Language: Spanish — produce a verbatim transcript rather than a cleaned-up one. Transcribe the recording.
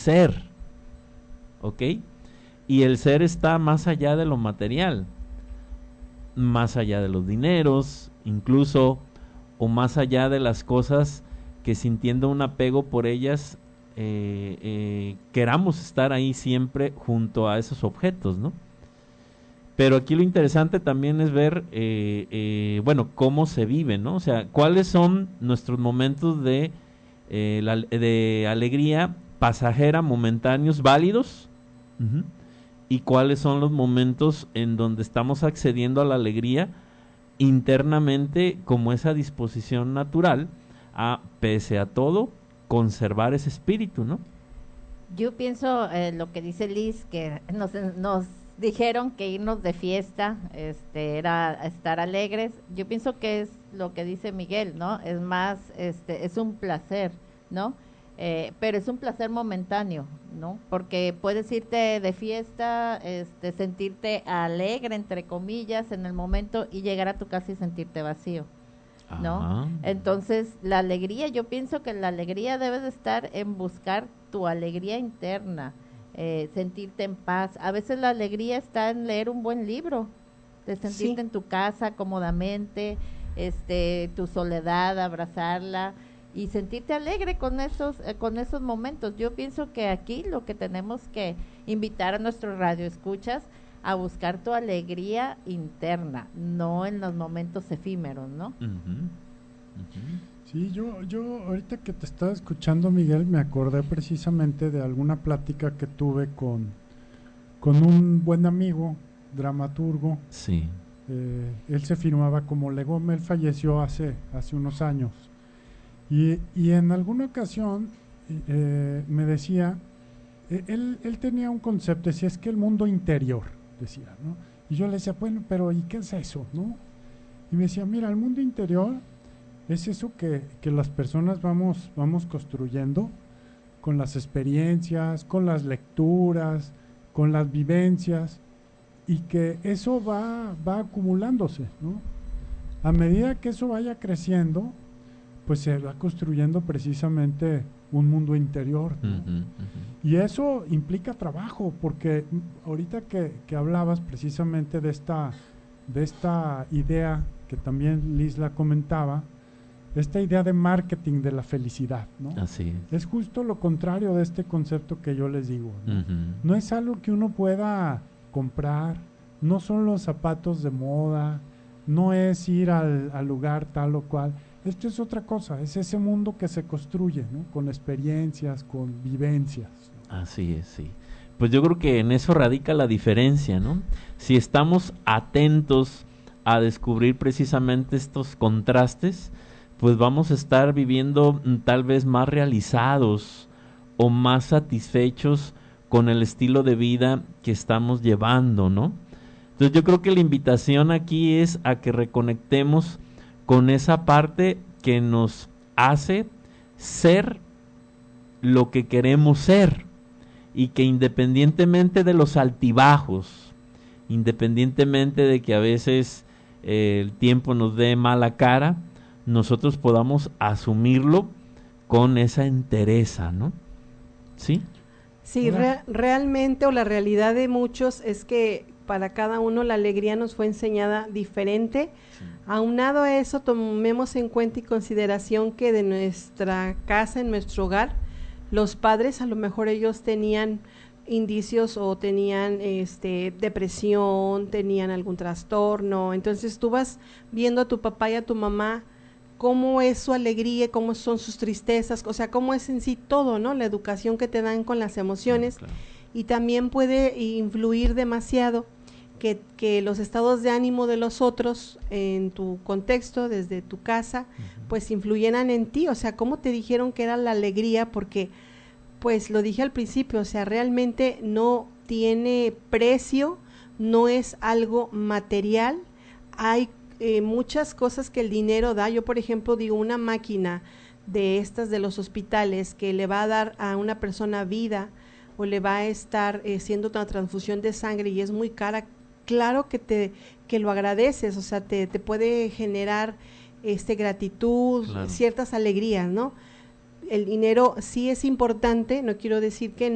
ser, ¿ok? Y el ser está más allá de lo material, más allá de los dineros, incluso, o más allá de las cosas que sintiendo un apego por ellas, eh, eh, queramos estar ahí siempre junto a esos objetos, ¿no? Pero aquí lo interesante también es ver, eh, eh, bueno, cómo se vive, ¿no? O sea, cuáles son nuestros momentos de, eh, la, de alegría pasajera, momentáneos, válidos, uh-huh, y cuáles son los momentos en donde estamos accediendo a la alegría internamente como esa disposición natural a, pese a todo, conservar ese espíritu, ¿no? Yo pienso eh, lo que dice Liz, que nos, nos dijeron que irnos de fiesta este, era estar alegres. Yo pienso que es lo que dice Miguel, ¿no? Es más, este, es un placer, ¿no? Eh, pero es un placer momentáneo, ¿no? Porque puedes irte de fiesta, este, sentirte alegre, entre comillas, en el momento y llegar a tu casa y sentirte vacío, ¿no? Ajá. Entonces, la alegría, yo pienso que la alegría debe de estar en buscar tu alegría interna, eh, sentirte en paz. A veces la alegría está en leer un buen libro, de sentirte sí. en tu casa cómodamente, este, tu soledad, abrazarla y sentirte alegre con esos, eh, con esos momentos. Yo pienso que aquí lo que tenemos que invitar a nuestros radioescuchas a buscar tu alegría interna, no en los momentos efímeros, ¿no? Uh-huh. Uh-huh. Sí, yo, yo ahorita que te estaba escuchando, Miguel, me acordé precisamente de alguna plática que tuve con, con un buen amigo, dramaturgo. Sí. Eh, él se firmaba como Legome, él falleció hace, hace unos años. Y, y en alguna ocasión eh, me decía, eh, él, él tenía un concepto, decía, es que el mundo interior, decía, ¿no? Y yo le decía, bueno, pero ¿y qué es eso, no? Y me decía, mira, el mundo interior es eso que, que las personas vamos, vamos construyendo con las experiencias, con las lecturas, con las vivencias, y que eso va, va acumulándose, ¿no? A medida que eso vaya creciendo, pues se va construyendo precisamente un mundo interior, ¿no? Uh-huh, uh-huh. Y eso implica trabajo, porque ahorita que, que hablabas precisamente de esta, de esta idea, que también Liz la comentaba, esta idea de marketing de la felicidad, ¿no? Así es. Es justo lo contrario de este concepto que yo les digo, ¿no? Uh-huh. No es algo que uno pueda comprar, no son los zapatos de moda, no es ir al, al lugar tal o cual. Esto es otra cosa, es ese mundo que se construye, ¿no? Con experiencias, con vivencias. Así es, sí. Pues yo creo que en eso radica la diferencia, ¿no? Si estamos atentos a descubrir precisamente estos contrastes, pues vamos a estar viviendo tal vez más realizados o más satisfechos con el estilo de vida que estamos llevando, ¿no? Entonces yo creo que la invitación aquí es a que reconectemos con esa parte que nos hace ser lo que queremos ser y que independientemente de los altibajos, independientemente de que a veces eh, el tiempo nos dé mala cara, nosotros podamos asumirlo con esa entereza, ¿no? ¿Sí? Sí, re- realmente, o la realidad de muchos es que para cada uno la alegría nos fue enseñada diferente. Sí. Aunado a eso, tomemos en cuenta y consideración que de nuestra casa, en nuestro hogar, los padres a lo mejor ellos tenían indicios o tenían este depresión, tenían algún trastorno, entonces tú vas viendo a tu papá y a tu mamá cómo es su alegría, cómo son sus tristezas, o sea, cómo es en sí todo, ¿no? La educación que te dan con las emociones, claro, claro. Y también puede influir demasiado que, que los estados de ánimo de los otros en tu contexto, desde tu casa, uh-huh, pues influyeran en ti, o sea, cómo te dijeron que era la alegría, porque pues lo dije al principio, o sea, realmente no tiene precio, no es algo material, hay eh, muchas cosas que el dinero da. Yo, por ejemplo, digo, una máquina de estas de los hospitales que le va a dar a una persona vida o le va a estar eh, haciendo una transfusión de sangre y es muy cara, claro que te que lo agradeces, o sea, te, te puede generar este gratitud, claro, ciertas alegrías, ¿no? El dinero sí es importante, no quiero decir que